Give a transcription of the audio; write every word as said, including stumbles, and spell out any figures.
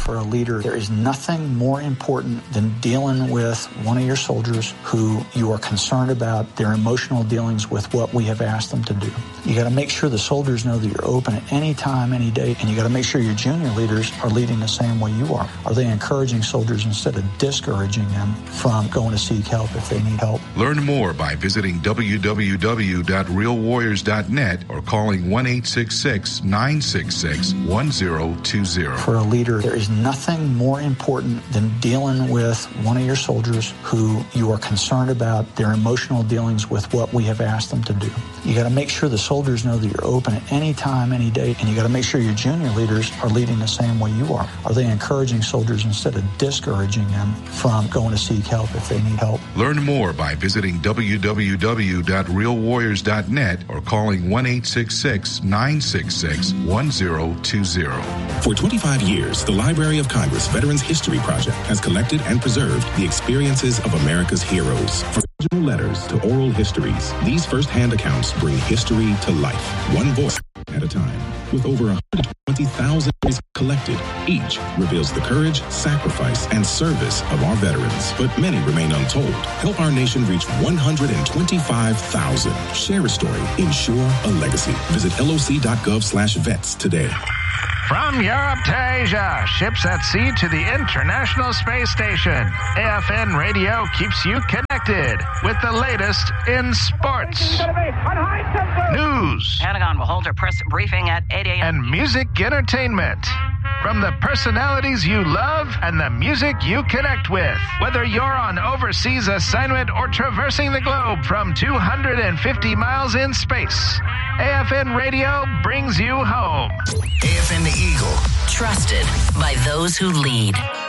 For a leader, there is nothing more important than dealing with one of your soldiers who you are concerned about their emotional dealings with what we have asked them to do. You got to make sure the soldiers know that you're open at any time, any day, and you got to make sure your junior leaders are leading the same way you are. Are they encouraging soldiers instead of discouraging them from going to seek help if they need help? Learn more by visiting w w w dot real warriors dot net or calling one eight six six, nine six six, one zero two zero. For a leader, there is nothing more important than dealing with one of your soldiers who you are concerned about their emotional dealings with what we have asked them to do. You got to make sure the soldiers know that you're open at any time, any day, and you got to make sure your junior leaders are leading the same way you are. Are they encouraging soldiers instead of discouraging them from going to seek help if they need help? Learn more by visiting w w w dot real warriors dot net or calling one eight six six, nine six six, one zero two zero. For twenty-five years, the Library of Congress Veterans History Project has collected and preserved the experiences of America's heroes. From original letters to oral histories, these first-hand accounts bring history to life, one voice at a time. With over one hundred twenty thousand stories collected, each reveals the courage, sacrifice, and service of our veterans. But many remain untold. Help our nation reach one hundred twenty-five thousand. Share a story. Ensure a legacy. Visit L O C dot gov slash vets today. From Europe to Asia, ships at sea to the International Space Station, A F N Radio keeps you connected with the latest in sports, news, Pentagon will hold a press briefing at eight a.m. and music entertainment. From the personalities you love and the music you connect with. Whether you're on overseas assignment or traversing the globe from two hundred fifty miles in space, A F N Radio brings you home. A F N The Eagle. Trusted by those who lead.